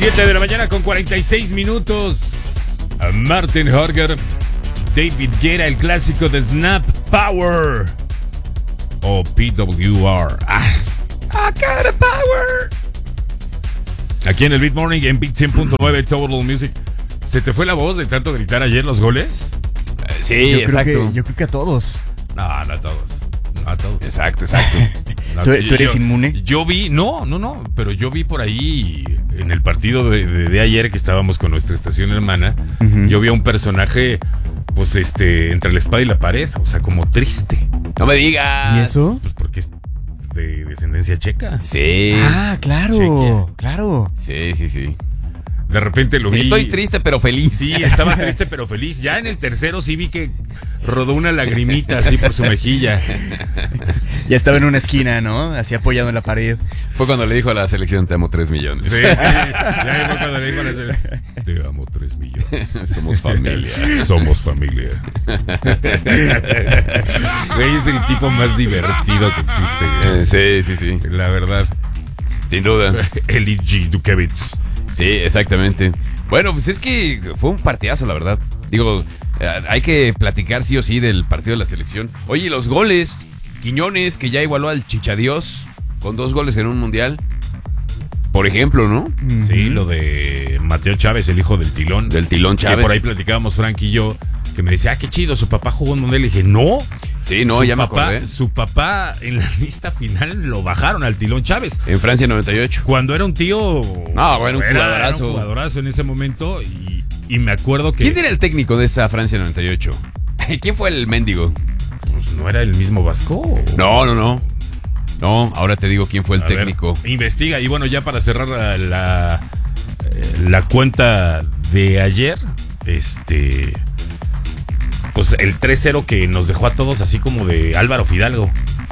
7 de la mañana con 46 minutos. Martin Horger, David Guetta, el clásico de Snap Power. O PWR. I got a power. Aquí en el Beat Morning, en Beat 100.9 Total Music. ¿Se te fue la voz de tanto gritar ayer los goles? Sí, exacto. Yo creo que a todos. No a todos. No a todos. Exacto. No, ¿Tú eres inmune? Yo vi, no, pero yo vi por ahí en el partido de ayer que estábamos con nuestra estación hermana, yo vi a un personaje, pues entre la espada y la pared, o sea, como triste. No me digas. ¿Y eso? Pues porque es de descendencia checa. Sí. Ah, claro, Chequia. claro. Sí. De repente lo vi. Estoy triste pero feliz. Sí, estaba triste pero feliz. Ya en el tercero sí vi que rodó una lagrimita así por su mejilla. Ya estaba en una esquina, ¿no? Así apoyado en la pared. Fue cuando le dijo a la selección, te amo 3 millones. Sí. Ya fue cuando le dijo a la selección, te amo 3 millones. Somos familia. Somos familia. Güey, es el tipo más divertido que existe, güey. Sí. La verdad. Sin duda. Eli G. Dukevitz. Sí, exactamente. Bueno, pues es que fue un partidazo, la verdad. Digo, hay que platicar sí o sí del partido de la selección. Oye, los goles. Quiñones, que ya igualó al Chichadios con 2 goles en un mundial. Por ejemplo, ¿no? Sí, lo de Mateo Chávez, el hijo del Tilón. Del Tilón Chávez. Que por ahí platicábamos Frank y yo, que me decía, qué chido, su papá jugó un mundial. Le dije, no. Sí, no, ya me acordé. Su papá en la lista final lo bajaron al Tilón Chávez. En Francia 98. Cuando era un tío... No, bueno, un jugadorazo. Era un jugadorazo en ese momento y me acuerdo que... ¿Quién era el técnico de esa Francia 98? ¿Quién fue el mendigo? Pues no era el mismo Vasco. No. No, ahora te digo quién fue el técnico. Ver, investiga. Y bueno, ya para cerrar la cuenta de ayer, pues el 3-0 que nos dejó a todos así como de Álvaro Fidalgo.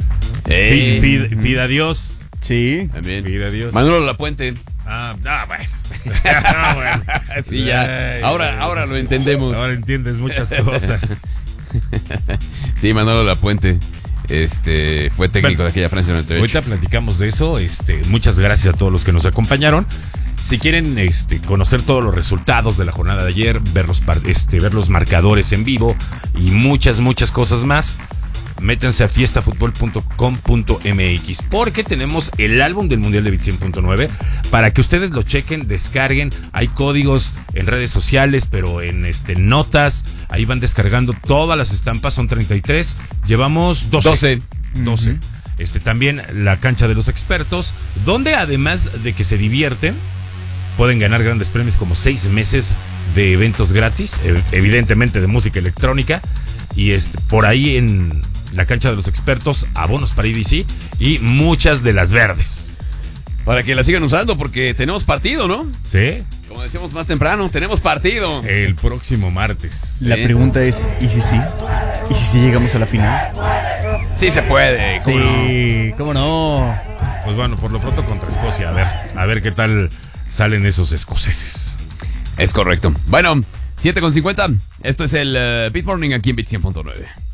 Fida Dios. Sí. También. Fida Dios. Manolo Lapuente. Bueno. Bueno. Sí, ya. Ahora lo entendemos. Ahora entiendes muchas cosas. Sí, Manolo Lapuente. Fue técnico de aquella Francia 98. Ahorita platicamos de eso. Muchas gracias a todos los que nos acompañaron. Si quieren conocer todos los resultados de la jornada de ayer, ver los marcadores en vivo y muchas cosas más, métanse a fiestafutbol.com.mx porque tenemos el álbum del Mundial de Beat 100.9 para que ustedes lo chequen, descarguen. Hay códigos en redes sociales, pero en notas, ahí van descargando todas las estampas, son 33, llevamos 12. También la cancha de los expertos, donde además de que se divierten, pueden ganar grandes premios como 6 meses de eventos gratis, evidentemente de música electrónica, y por ahí en la cancha de los expertos, abonos para EDC y muchas de las verdes. Para que la sigan usando porque tenemos partido, ¿no? Sí. Como decíamos más temprano, tenemos partido. El próximo martes. La pregunta es, ¿y si sí? ¿Y si sí llegamos a la final? Sí se puede. ¿Cómo no? Pues bueno, por lo pronto contra Escocia, a ver qué tal salen esos escoceses. Es correcto. Bueno, 7:50. Esto es el Beat Morning aquí en Beat 100.9.